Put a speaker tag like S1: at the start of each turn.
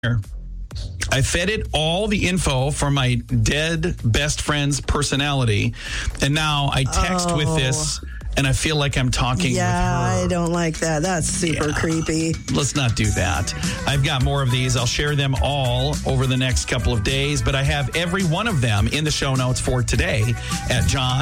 S1: I fed it all the info from my dead best friend's personality, and now I text with this, and I feel like I'm talking with her.
S2: I don't like that. That's super creepy.
S1: Let's not do that. I've got more of these. I'll share them all over the next couple of days, but I have every one of them in the show notes for today at John